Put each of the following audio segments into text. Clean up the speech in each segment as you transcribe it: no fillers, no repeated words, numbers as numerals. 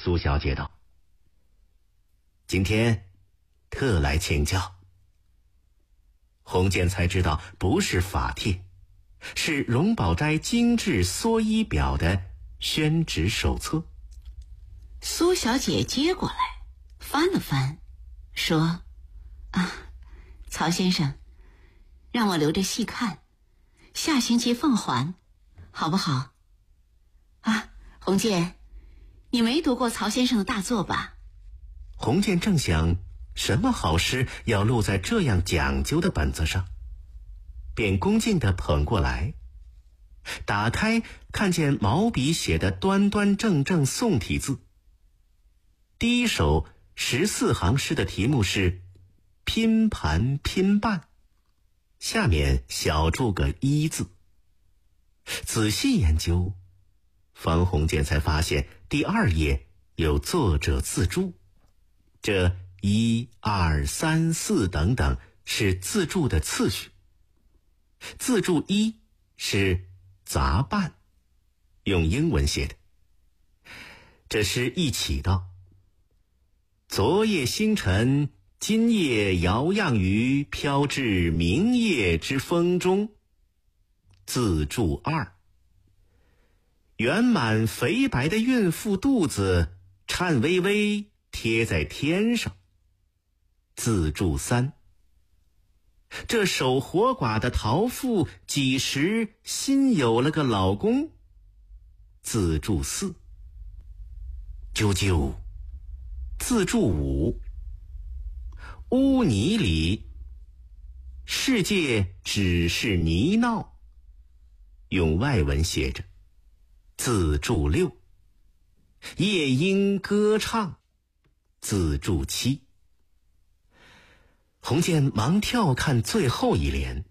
苏小姐道：“今天特来请教。”洪建才知道不是法帖，是荣宝斋精致缩衣表的宣旨手册。 苏小姐接过来翻了翻，说：“曹先生，让我留着细看，下星期奉还，好不好？”洪建，你没读过曹先生的大作吧？ 洪建正想什么好诗要录在这样讲究的本子上，便恭敬地捧过来，打开看见毛笔写的端端正正宋体字。第一首14行诗的题目是拼盘拼半，下面小注个一字。仔细研究，方鸿渐才发现第2页有作者自注，这1、2、3、4等等是自注的次序。自注1是杂拌，用英文写的。这诗一起道：昨夜星辰，今夜摇漾于飘至明夜之风中。自注2，圆满肥白的孕妇肚子颤巍巍贴在天上。自注3，这守活寡的陶妇几时新有了个老公。自注4，啾啾。自注5，污泥里，世界只是泥淖，用外文写着。自注6，夜莺歌唱。自注7。洪建忙跳看最后一联：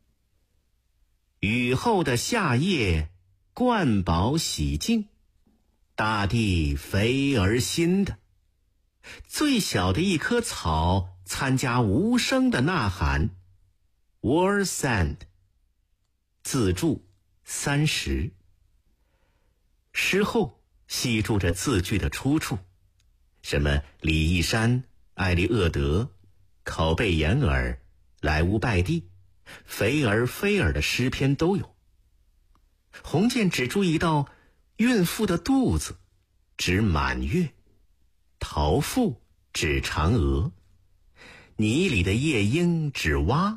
雨后的夏夜，灌宝洗净，大地肥而新的。最小的一棵草参加无声的呐喊。War Sand。自注30。诗后细注着字句的出处，什么李义山、艾利厄德、拷贝掩耳、莱乌拜蒂、菲尔菲尔的诗篇都有。洪建只注意到孕妇的肚子指满月，陶妇指嫦娥，泥里的夜莺指蛙。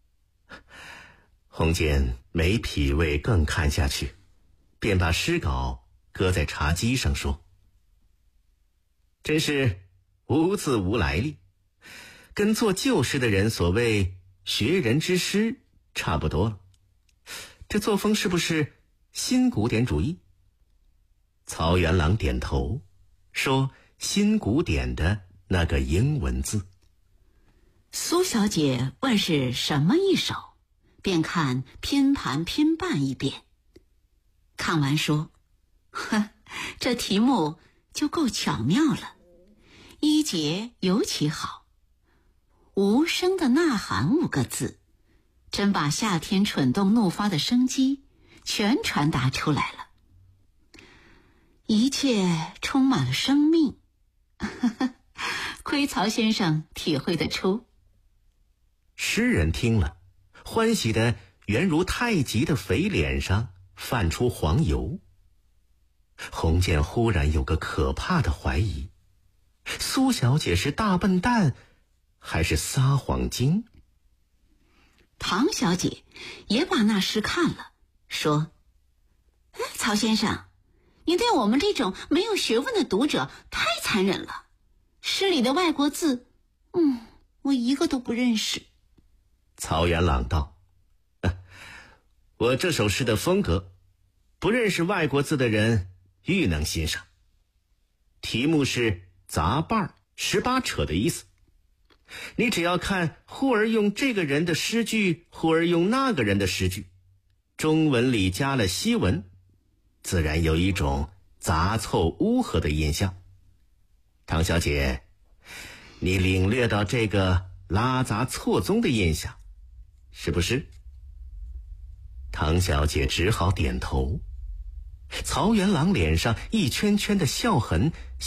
洪建没脾胃更看下去，便把诗稿搁在茶几上说：真是无字无来历，跟做旧诗的人所谓学人之诗差不多了。这作风是不是新古典主义？曹元朗点头说：新古典的那个英文字。 苏小姐问是什么一首，便看拼盘拼半一遍，看完说：这题目就够巧妙了，一节尤其好，无声的呐喊5个字，真把夏天蠢动怒发的生机全传达出来了，一切充满了生命。亏曹先生体会得出。 诗人听了，欢喜得原如太极的肥脸上泛出黄油。洪建忽然有个可怕的怀疑，苏小姐是大笨蛋还是撒谎精？ 唐小姐也把那诗看了，说：曹先生，你对我们这种没有学问的读者太残忍了，诗里的外国字我一个都不认识。 曹元朗道：我这首诗的风格，不认识外国字的人愈能欣赏。题目是杂瓣18扯的意思，你只要看忽而用这个人的诗句，忽而用那个人的诗句，中文里加了西文，自然有一种杂凑乌合的印象。唐小姐，你领略到这个拉杂错综的印象，是不是？唐小姐只好点头。曹元朗脸上一圈圈的笑痕